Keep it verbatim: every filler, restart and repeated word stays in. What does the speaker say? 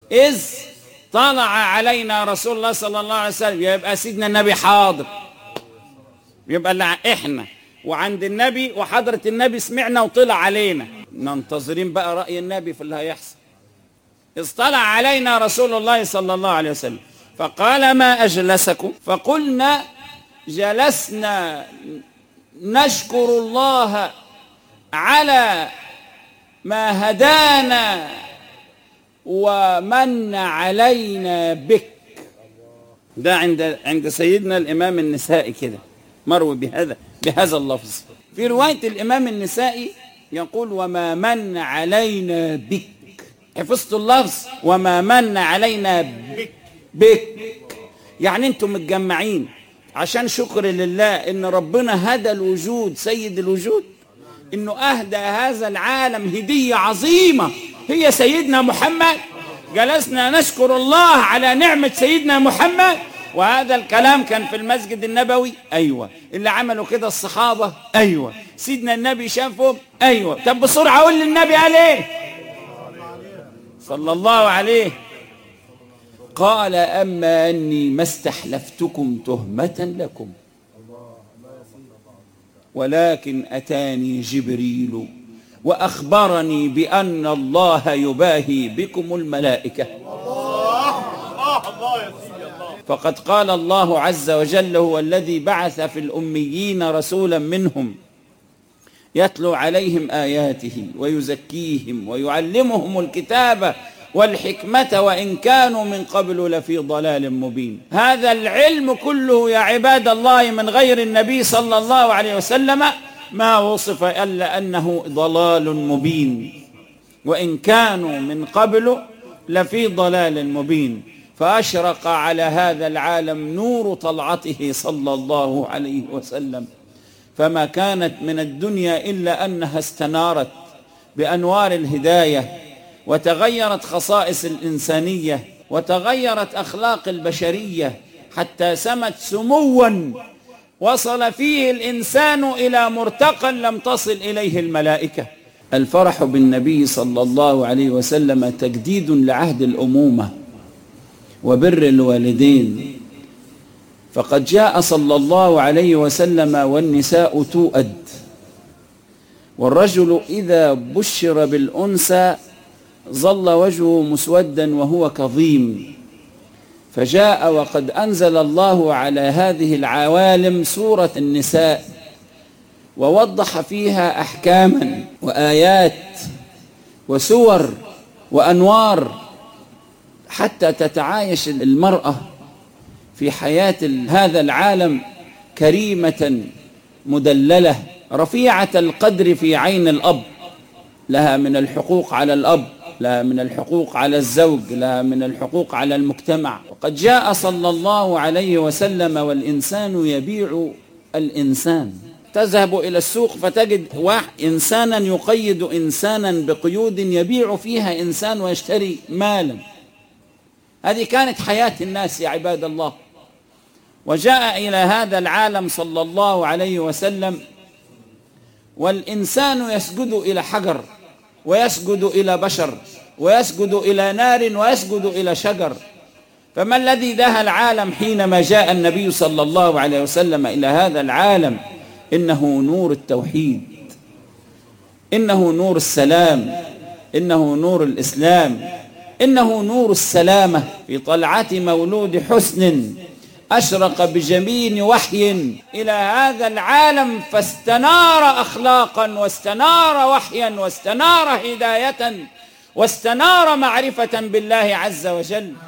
إذ طلع علينا رسول الله صلى الله عليه وسلم، يبقى سيدنا النبي حاضر، يبقى اللي إحنا وعند النبي وحضرة النبي سمعنا وطلع علينا، ننتظرين بقى رأي النبي في اللي هيحصل. إذ طلع علينا رسول الله صلى الله عليه وسلم فقال ما أجلسكم؟ فقلنا جلسنا نشكر الله على ما هدانا ومن علينا بك. ده عند عند سيدنا الإمام النسائي كده مروي بهذا بهذا اللفظ. في رواية الإمام النسائي يقول وما من علينا بك. حفظت اللفظ وما من علينا بك بك، يعني انتم متجمعين عشان شكر لله ان ربنا هدى الوجود سيد الوجود، انه اهدى هذا العالم هدية عظيمة هي سيدنا محمد. جلسنا نشكر الله على نعمة سيدنا محمد، وهذا الكلام كان في المسجد النبوي. ايوه. اللي عملوا كده الصحابة. ايوه. سيدنا النبي شافهم. ايوه. طب بسرعة قول للنبي قال ايه صلى الله عليه. قال أما أني ما استحلفتكم تهمة لكم ولكن أتاني جبريل وأخبرني بأن الله يباهي بكم الملائكة. فقد قال الله عز وجل هو الذي بعث في الأميين رسولا منهم يتلو عليهم آياته ويزكيهم ويعلمهم الكتاب والحكمة وإن كانوا من قبل لفي ضلال مبين. هذا العلم كله يا عباد الله من غير النبي صلى الله عليه وسلم ما وصف إلا أنه ضلال مبين، وإن كانوا من قبل لفي ضلال مبين. فأشرق على هذا العالم نور طلعته صلى الله عليه وسلم، فما كانت من الدنيا إلا أنها استنارت بأنوار الهداية، وتغيرت خصائص الإنسانية، وتغيرت أخلاق البشرية، حتى سمت سموا وصل فيه الإنسان إلى مرتقى لم تصل إليه الملائكة. الفرح بالنبي صلى الله عليه وسلم تجديد لعهد الأمومة وبر الوالدين، فقد جاء صلى الله عليه وسلم والنساء توأد، والرجل إذا بشر بالأنثى ظل وجهه مسودا وهو كظيم، فجاء وقد أنزل الله على هذه العوالم سورة النساء ووضح فيها أحكاما وآيات وسور وأنوار حتى تتعايش المرأة في حياة هذا العالم كريمة مدللة رفيعة القدر في عين الأب، لها من الحقوق على الأب، لها من الحقوق على الزوج، لها من الحقوق على المجتمع. وقد جاء صلى الله عليه وسلم والإنسان يبيع الإنسان. تذهب إلى السوق فتجد إنسانا يقيد إنسانا بقيود يبيع فيها إنسان ويشتري مالا. هذه كانت حياة الناس يا عباد الله. وجاء إلى هذا العالم صلى الله عليه وسلم والإنسان يسجد إلى حجر ويسجد إلى بشر ويسجد إلى نار ويسجد إلى شجر. فما الذي دهى العالم حينما جاء النبي صلى الله عليه وسلم إلى هذا العالم؟ إنه نور التوحيد، إنه نور السلام، إنه نور الإسلام، إنه نور السلامة. في طلعة مولود حسن أشرق بجميل وحي إلى هذا العالم، فاستنار أخلاقا واستنار وحيا واستنار هداية واستنار معرفة بالله عز وجل.